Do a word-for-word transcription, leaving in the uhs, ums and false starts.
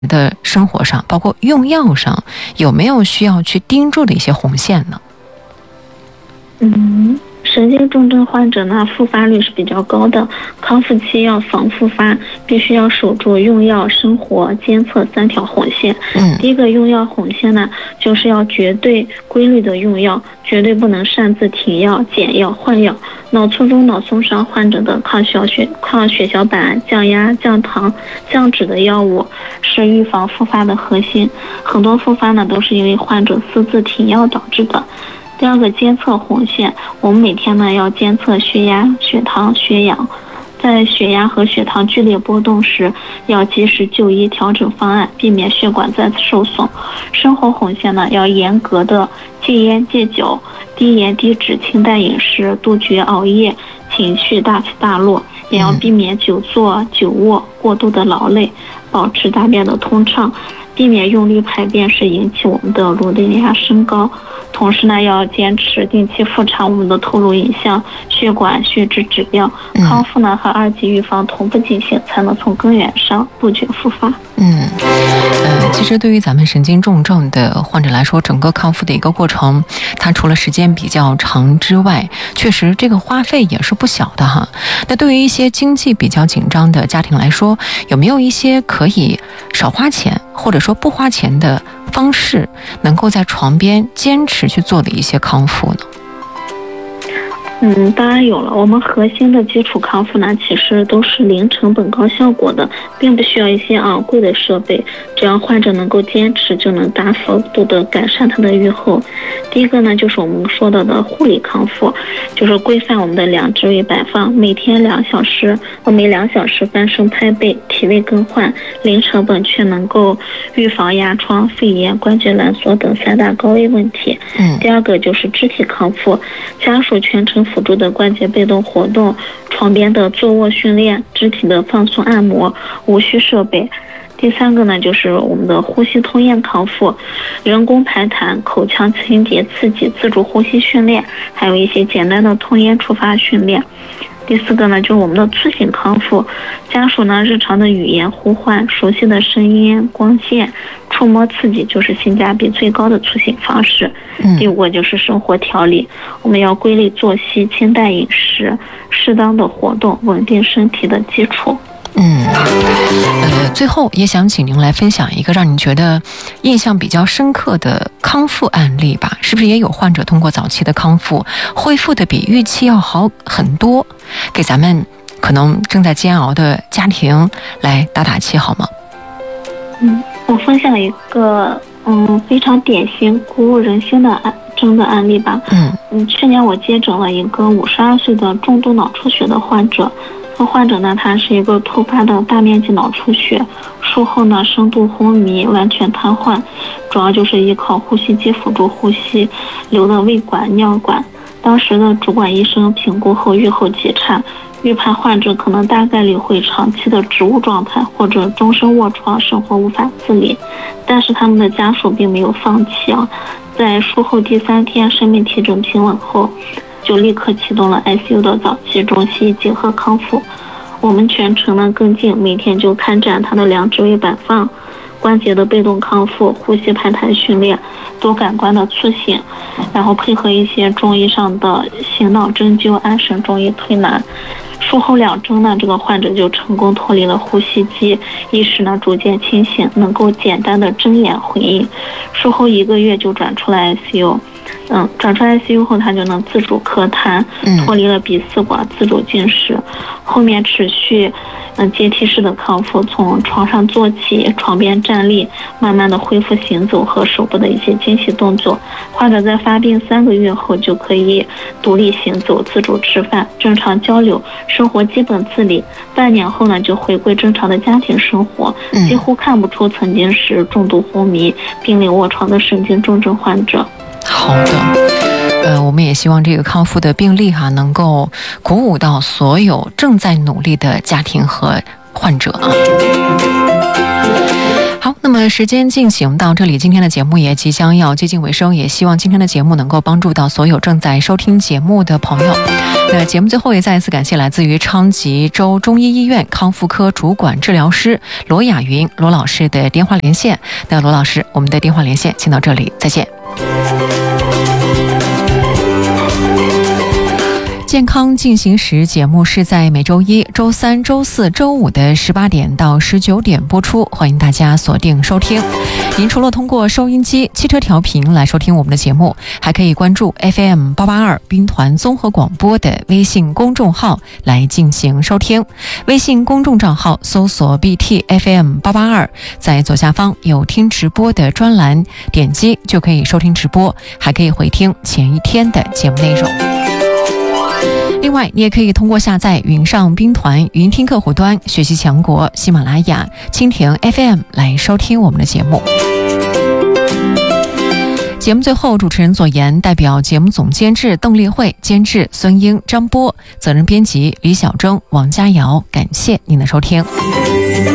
的生活上，包括用药上，有没有需要去盯住的一些红线呢？ 嗯，神经重症患者呢，复发率是比较高的，康复期要防复发，必须要守住用药、生活、监测三条红线。 嗯， 第一个用药红线呢，就是要绝对规律的用药，绝对不能擅自停药、减药、换药。脑卒中、脑损伤患者的抗小血、抗血小板、降压、降糖、降脂的药物是预防复发的核心。很多复发呢，都是因为患者私自停药导致的。第二个监测红线，我们每天呢要监测血压、血糖、血氧，在血压和血糖剧烈波动时，要及时就医调整方案，避免血管再次受损。生活红线呢，要严格的戒烟戒酒，低盐低脂清淡饮食，杜绝熬夜、情绪大起大落，也要避免久坐、久卧、过度的劳累，保持大便的通畅，避免用力排便是引起我们的颅内压升高。同时呢，要坚持定期复查我们的透颅影像、血管、血脂指标，康复呢和二级预防同步进行，才能从根源上杜绝复发。 嗯，呃，其实对于咱们神经重症的患者来说，整个康复的一个过程，它除了时间比较长之外，确实这个花费也是不小的哈。那对于一些经济比较紧张的家庭来说，有没有一些可以少花钱或者说不花钱的方式，能够在床边坚持去做的一些康复呢？ 嗯，当然有了。我们核心的基础康复呢，其实都是零成本高效果的，并不需要一些昂贵的设备，只要患者能够坚持，就能大幅度的改善他的预后。第一个呢，就是我们说到的护理康复，就是规范我们的两指位摆放，每天两小时，每两小时翻身拍背，体位更换，零成本却能够预防压疮、肺炎、关节挛缩等三大高危问题。 嗯， 第二个就是肢体康复，家属全程辅助的关节被动活动，床边的坐卧训练，肢体的放松按摩，无需设备。第三个呢，就是我们的呼吸通咽康复，人工排痰、口腔清洁刺激、自主呼吸训练，还有一些简单的通咽触发训练。第四个呢，就是我们的促醒康复，家属呢日常的语言呼唤、熟悉的声音、光线、触摸刺激，就是性价比最高的促醒方式。 嗯、 第五个就是生活调理，我们要规律作息、清淡饮食、适当的活动，稳定身体的基础。 嗯，呃，最后也想请您来分享一个让您觉得印象比较深刻的康复案例吧？是不是也有患者通过早期的康复，恢复的比预期要好很多？给咱们可能正在煎熬的家庭来打打气，好吗？ 嗯，我分享一个嗯非常典型、鼓舞人心的案真的案例吧。 嗯嗯，去年我接诊了一个五十二岁的重度脑出血的患者。这患者呢，他是一个突发的大面积脑出血，术后呢深度昏迷，完全瘫痪，主要就是依靠呼吸机辅助呼吸，流的胃管、尿管。当时的主管医生评估后，预后极差，预判患者可能大概率会长期的植物状态或者终身卧床，生活无法自理。但是他们的家属并没有放弃啊，在术后第三天生命体征平稳后，就立刻启动了 I C U 的早期中西医结合康复。我们全程呢跟进，每天就看诊他的两指位摆放、关节的被动康复、呼吸排痰训练、多感官的促醒，然后配合一些中医上的醒脑针灸、安神中医推拿。术后两周呢，这个患者就成功脱离了呼吸机，意识呢逐渐清醒，能够简单的睁眼回应。术后一个月就转出来 I C U。嗯，转出 I C U 后，他就能自主咳痰，脱离了鼻饲管，自主进食。后面持续嗯阶梯式的康复，从床上坐起，床边站立，慢慢的恢复行走和手部的一些精细动作。患者在发病三个月后就可以独立行走、自主吃饭、正常交流，生活基本自理。半年后呢，就回归正常的家庭生活，几乎看不出曾经是重度昏迷、病历卧床的神经重症患者。 好的，呃，我们也希望这个康复的病例哈、啊，能够鼓舞到所有正在努力的家庭和患者啊。好，那么么时间进行到这里，今天的节目也即将要接近尾声，也希望今天的节目能够帮助到所有正在收听节目的朋友。那节目最后也再一次感谢来自于昌吉州中医医院康复科主管治疗师罗雅云罗老师的电话连线。那罗老师，我们的电话连线先到这里，再见。健康进行时节目是在每周一、周三、周四周五的十八点到十九点播出，欢迎大家锁定收听。您除了通过收音机、汽车调频来收听我们的节目，还可以关注 F M 八八二兵团综合广播的微信公众号来进行收听。微信公众账号搜索 B T F M 八八二，在左下方有听直播的专栏，点击就可以收听直播，还可以回听前一天的节目内容。另外，你也可以通过下载云上兵团云听客户端、学习强国、喜马拉雅、蜻蜓 F M 来收听我们的节目。节目最后，主持人左岩代表节目总监制邓丽慧、监制孙英、张波，责任编辑李小征、王佳瑶，感谢您的收听。